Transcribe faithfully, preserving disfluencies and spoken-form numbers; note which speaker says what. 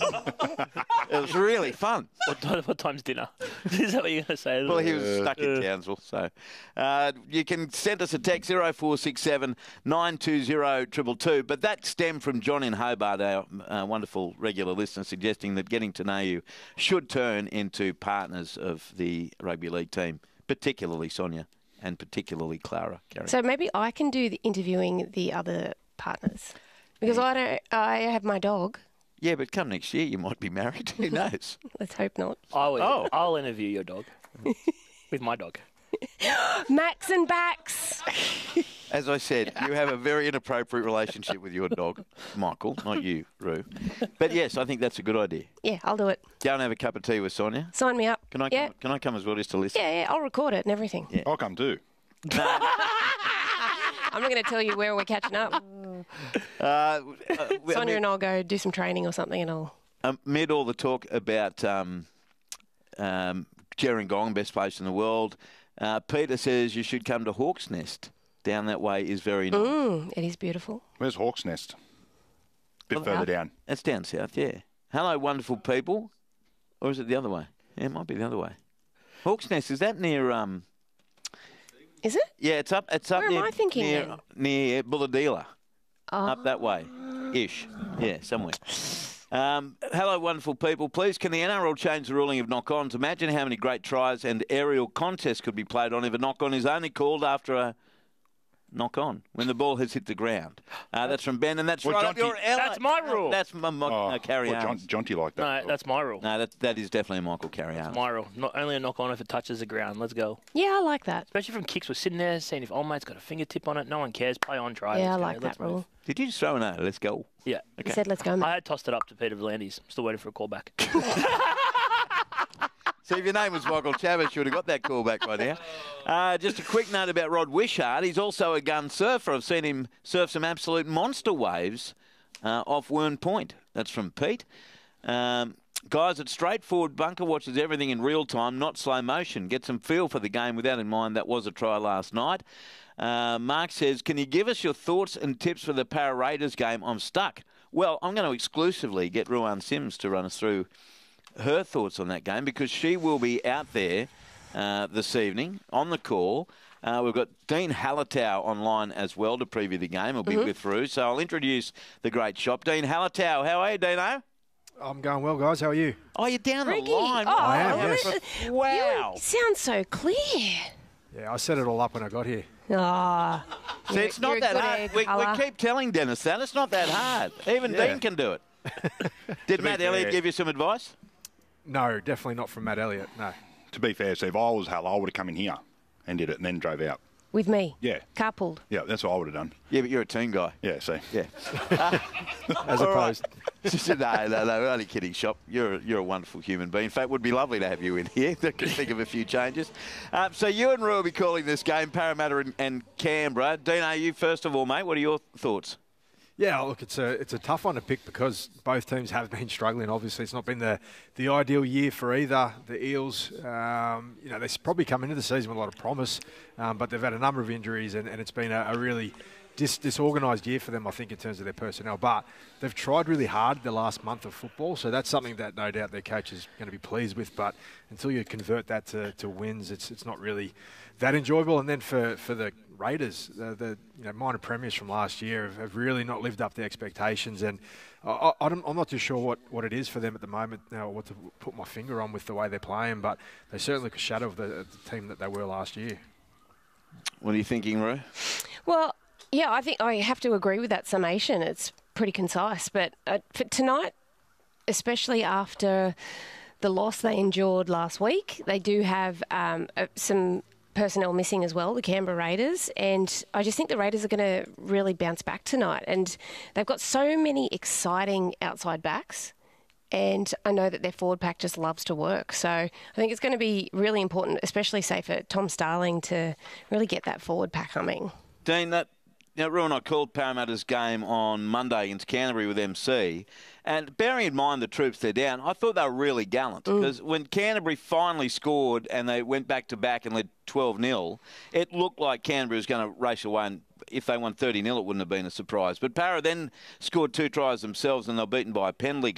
Speaker 1: It was really fun.
Speaker 2: What, time, what time's dinner? Is that what you're going to say?
Speaker 1: Well, he was stuck in Townsville. So uh, you can send us a text, zero four six seven nine two zero two two two. But that stemmed from John in Hobart, our uh, wonderful regular listener, suggesting that getting to know you should turn into partners of the rugby league team, particularly Sonia and particularly Clara. Gary.
Speaker 3: So maybe I can do the interviewing the other partners because I don't. I have my dog.
Speaker 1: Yeah, but come next year, you might be married. Who knows?
Speaker 3: Let's hope not.
Speaker 2: I'll,
Speaker 1: Oh.
Speaker 2: I'll interview your dog with my dog.
Speaker 3: Max and Bax.
Speaker 1: As I said, you have a very inappropriate relationship with your dog, Michael, not you, Roo. But yes, I think that's a good idea.
Speaker 3: Yeah, I'll do it.
Speaker 1: Go and have a cup of tea with Sonia.
Speaker 3: Sign me up.
Speaker 1: Can I?
Speaker 3: Yeah.
Speaker 1: Come, can I come as well just to listen?
Speaker 3: Yeah, yeah, I'll record it and everything.
Speaker 1: Yeah.
Speaker 4: I'll come too.
Speaker 3: I'm not going to tell you where we're catching up.
Speaker 1: Uh, uh,
Speaker 3: Sonia
Speaker 1: amid,
Speaker 3: and I'll go do some training or something and I'll...
Speaker 1: amid all the talk about um, um, Gerringong, best place in the world, uh, Peter says you should come to Hawk's Nest. Down that way is very nice.
Speaker 3: Mm, it is beautiful.
Speaker 4: Where's Hawk's Nest? Bit
Speaker 3: Oh,
Speaker 4: further
Speaker 3: wow.
Speaker 4: down.
Speaker 1: That's down south, yeah. Hello, wonderful people. Or is it the other way? Yeah, it might be the other way. Hawk's Nest, is that near... Um,
Speaker 3: Is it?
Speaker 1: yeah, it's up It's up
Speaker 3: Where am
Speaker 1: near,
Speaker 3: I thinking
Speaker 1: near,
Speaker 3: then?
Speaker 1: near Bulladila.
Speaker 3: Oh.
Speaker 1: Up that way. Ish. Yeah, somewhere. Um, hello, wonderful people. Please, can the N R L change the ruling of knock-ons? Imagine how many great tries and aerial contests could be played on if a knock-on is only called after a knock-on, when the ball has hit the ground. Uh, that's from Ben, and that's
Speaker 4: Well,
Speaker 1: right up
Speaker 4: Jonty-
Speaker 1: your alley.
Speaker 2: That's my rule.
Speaker 1: That's my, my
Speaker 4: Oh,
Speaker 1: uh, carry
Speaker 4: well,
Speaker 1: on.
Speaker 4: John, Jonty like that.
Speaker 2: No, that's my rule.
Speaker 1: No, that, that is definitely a Michael carry on.
Speaker 2: My rule. Not only a knock on if it touches the ground. Let's go.
Speaker 3: Yeah, I like that.
Speaker 2: Especially from kicks. We're sitting there seeing if old mate's got a fingertip on it. No one cares. Play on, try.
Speaker 3: Yeah, I
Speaker 2: Let's go.
Speaker 3: like
Speaker 2: Let's
Speaker 3: that
Speaker 2: move.
Speaker 3: rule.
Speaker 1: Did you just throw an A? Let's go.
Speaker 2: Yeah.
Speaker 3: He said, let's go, mate.
Speaker 2: I had tossed it up to Peter Volandis. Still waiting for a call back.
Speaker 1: So if your name was Michael Chavez, you would have got that call back by now. Uh, just a quick note about Rod Wishart. He's also a gun surfer. I've seen him surf some absolute monster waves uh, off Wern Point. That's from Pete. Um, guys, it's straightforward. Bunker watches everything in real time, not slow motion. Get some feel for the game with that in mind. That was a try last night. Uh, Mark says, can you give us your thoughts and tips for the Para Raiders game? I'm stuck. Well, I'm going to exclusively get Ruan Sims to run us through her thoughts on that game because she will be out there uh, this evening on the call. Uh, we've got Dean Hallertau online as well to preview the game. He'll be
Speaker 3: Mm-hmm.
Speaker 1: with Roo. So I'll introduce the great shop. Dean Hallertau, how are you, Dino?
Speaker 5: I'm going well, guys. How are you?
Speaker 1: Oh, you're down
Speaker 3: Ricky.
Speaker 1: the line.
Speaker 3: Oh,
Speaker 5: I am,
Speaker 3: really?
Speaker 5: yes.
Speaker 1: Wow.
Speaker 3: You sound so clear.
Speaker 5: Yeah, I set it all up when I got here.
Speaker 3: Ah.
Speaker 1: See,
Speaker 3: You're-
Speaker 1: it's not
Speaker 3: you're a
Speaker 1: that
Speaker 3: good
Speaker 1: hard.
Speaker 3: egg,
Speaker 1: We, we
Speaker 3: Haller.
Speaker 1: keep telling Dennis that. It's not that hard. Even
Speaker 5: Yeah.
Speaker 1: Dean can do it. Did
Speaker 4: be
Speaker 1: Matt
Speaker 4: fair-
Speaker 1: Elliott give you some advice?
Speaker 5: No, definitely not from Matt Elliott. No.
Speaker 4: To be fair, so if I was Hal, I would have come in here and did it and then drove out.
Speaker 3: With me.
Speaker 4: Yeah.
Speaker 3: Carpooled.
Speaker 4: Yeah, that's what I would have done.
Speaker 1: Yeah, but you're a team guy.
Speaker 4: Yeah, see.
Speaker 1: Yeah.
Speaker 5: As
Speaker 1: All
Speaker 5: opposed.
Speaker 1: right. no, no, no, only kidding, Shop. You're a, you're a wonderful human being. In fact, it would be lovely to have you in here. I can think of a few changes. Um, so you and Roo will be calling this game, Parramatta and, and Canberra. Dino, you first of all, mate. What are your thoughts?
Speaker 5: Yeah, look, it's a it's a tough one to pick because both teams have been struggling. Obviously, it's not been the, the ideal year for either. The Eels, um, you know, they probably come into the season with a lot of promise, um, but they've had a number of injuries and, and it's been a, a really dis, disorganised year for them, I think, in terms of their personnel. But they've tried really hard the last month of football, so that's something that no doubt their coach is going to be pleased with. But until you convert that to, to wins, it's it's not really that enjoyable. And then for, for the Raiders, the, the you know, minor premiers from last year have, have really not lived up to expectations, and I, I don't, I'm not too sure what, what it is for them at the moment now, what to put my finger on with the way they're playing, but they certainly look a shadow of the, the team that they were last year.
Speaker 1: What are you thinking, Roo?
Speaker 3: Well, yeah, I think I have to agree with that summation. It's pretty concise, but uh, for tonight, especially after the loss they endured last week, they do have um, uh, some personnel missing as well, the Canberra Raiders, and I just think the Raiders are going to really bounce back tonight. And they've got so many exciting outside backs, and I know that their forward pack just loves to work. So I think it's going to be really important, especially say for Tom Starling, to really get that forward pack humming.
Speaker 1: Dean, that you know, Roo and I called Parramatta's game on Monday against Canterbury with M C, and bearing in mind the troops they're down, I thought they were really gallant because when Canterbury finally scored and they went back to back and led twelve nil, it looked like Canterbury was going to race away, and if they won thirty nil, it wouldn't have been a surprise. But Parra then scored two tries themselves and they were beaten by a penalty